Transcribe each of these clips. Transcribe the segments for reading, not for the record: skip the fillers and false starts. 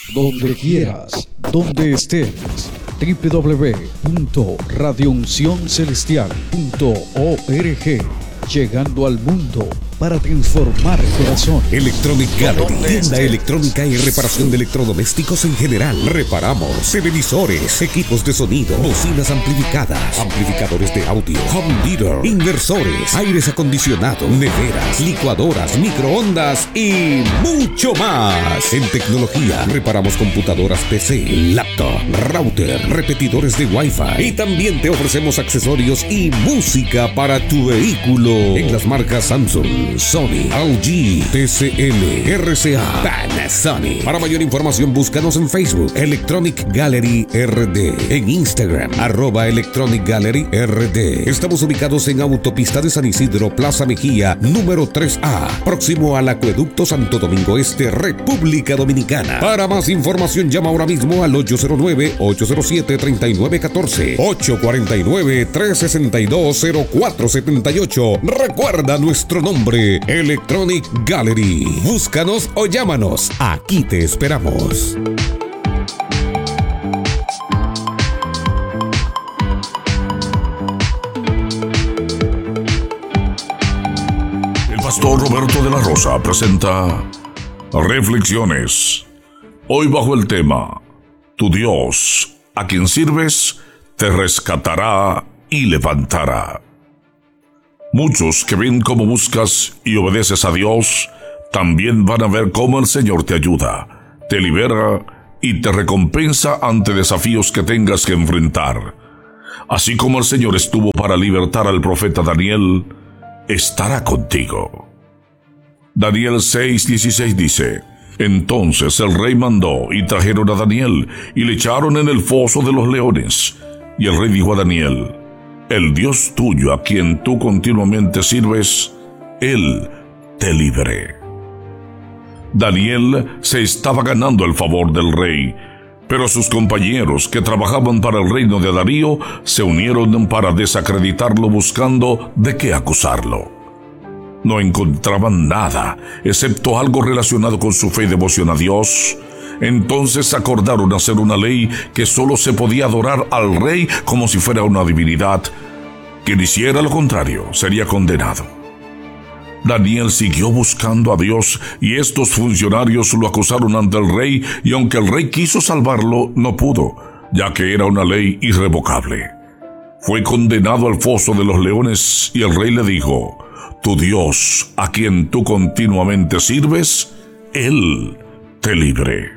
donde quieras, donde estés. www.radiouncioncelestial.org, llegando al mundo para transformar corazón. Electronic Gallery, tienda electrónica y reparación de electrodomésticos en general. Reparamos televisores, equipos de sonido, bocinas amplificadas, amplificadores de audio, home theater, inversores, aires acondicionados, neveras, licuadoras, microondas y mucho más. En tecnología, reparamos computadoras PC, laptop, router, repetidores de Wi-Fi y también te ofrecemos accesorios y música para tu vehículo en las marcas Samsung, Sony, LG, TCL, RCA, Panasonic. Para mayor información búscanos en Facebook Electronic Gallery RD, en Instagram @Electronic Gallery RD. Estamos ubicados en Autopista de San Isidro, Plaza Mejía, número 3A, próximo al Acueducto Santo Domingo Este, República Dominicana. Para más información llama ahora mismo al 809-807-3914, 849-362-0478. Recuerda nuestro nombre, Electronic Gallery. Búscanos o llámanos. Aquí te esperamos. El pastor Roberto de la Rosa presenta Reflexiones. Hoy bajo el tema: tu Dios, a quien sirves, te rescatará y levantará. Muchos que ven cómo buscas y obedeces a Dios, también van a ver cómo el Señor te ayuda, te libera y te recompensa ante desafíos que tengas que enfrentar. Así como el Señor estuvo para libertar al profeta Daniel, estará contigo. Daniel 6:16 dice: Entonces el rey mandó y trajeron a Daniel y le echaron en el foso de los leones. Y el rey dijo a Daniel: El Dios tuyo, a quien tú continuamente sirves, Él te libre. Daniel se estaba ganando el favor del rey, pero sus compañeros que trabajaban para el reino de Darío se unieron para desacreditarlo buscando de qué acusarlo. No encontraban nada, excepto algo relacionado con su fe y devoción a Dios. Entonces acordaron hacer una ley que solo se podía adorar al rey como si fuera una divinidad. Quien hiciera lo contrario sería condenado. Daniel siguió buscando a Dios y estos funcionarios lo acusaron ante el rey, y aunque el rey quiso salvarlo, no pudo, ya que era una ley irrevocable. Fue condenado al foso de los leones y el rey le dijo: Tu Dios, a quien tú continuamente sirves, Él te libre.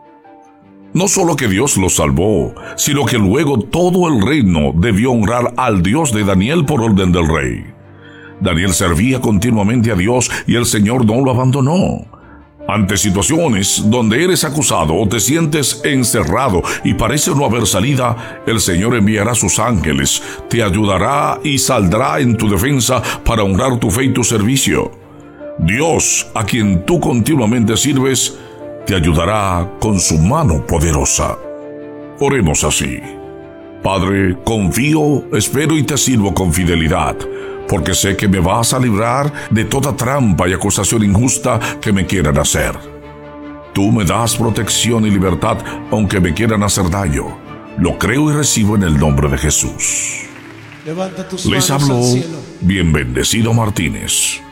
No solo que Dios lo salvó, sino que luego todo el reino debió honrar al Dios de Daniel por orden del rey. Daniel servía continuamente a Dios y el Señor no lo abandonó. Ante situaciones donde eres acusado o te sientes encerrado y parece no haber salida, el Señor enviará sus ángeles, te ayudará y saldrá en tu defensa para honrar tu fe y tu servicio. Dios, a quien tú continuamente sirves, te ayudará con su mano poderosa. Oremos así: Padre, confío, espero y te sirvo con fidelidad, porque sé que me vas a librar de toda trampa y acusación injusta que me quieran hacer. Tú me das protección y libertad aunque me quieran hacer daño. Lo creo y recibo en el nombre de Jesús. Levanta tus Les manos habló al cielo. bien bendecido Martínez.